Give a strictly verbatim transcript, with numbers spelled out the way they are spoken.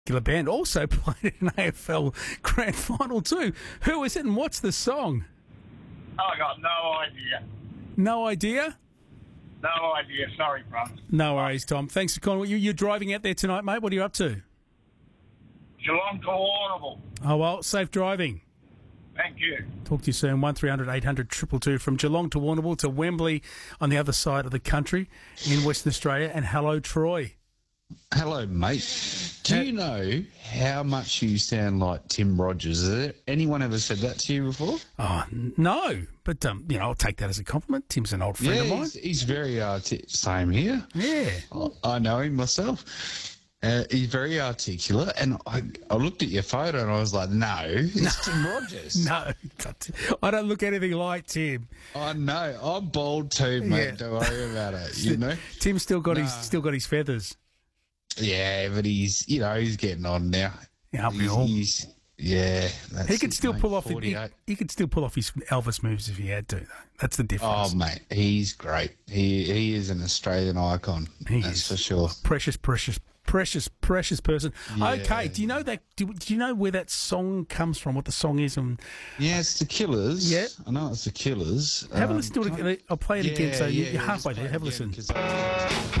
Killer Band also played an A F L Grand Final too. Who is it and what's the song? I got no idea. No idea? No idea. Sorry, bro. No worries, Tom. Thanks for calling. You, you're driving out there tonight, mate. What are you up to? Geelong to Warrnambool. Oh, well, safe driving. Thank you. Talk to you soon. one three hundred eight hundred two two two from Geelong to Warrnambool to Wembley on the other side of the country in Western Australia. And hello, Troy. Hello, mate. Do you know how much you sound like Tim Rogers? Has there anyone ever said that to you before? Oh, n- no. But, um, you know, I'll take that as a compliment. Tim's an old friend yeah, of mine. he's, he's very articulate. Same here. Yeah. I, I know him myself. Uh, he's very articulate. And I, I looked at your photo and I was like, no, it's Tim Rogers. No, I don't look anything like Tim. I know. I'm bald too, mate. Yeah. Don't worry about it. You know? Tim's still got Nah. his still got his feathers. Yeah, but he's, you know, he's getting on now. Yeah, aren't we He's, all? he's yeah. That's He could it, still mate, pull off. He, forty-eight. he could still pull off his Elvis moves if he had to. Though. That's the difference. Oh, mate, he's great. He he is an Australian icon. He that's is. for sure. Precious, precious, precious, precious person. Yeah. Okay, do you know that? Do, do you know where that song comes from? What the song is? And Yeah, it's the Killers. Yeah. I know it's the Killers. have a Um, listen to it. can again. I'll play it I- again. So yeah, you- yeah, you're yeah, halfway just there. play Have a it again, listen. 'cause-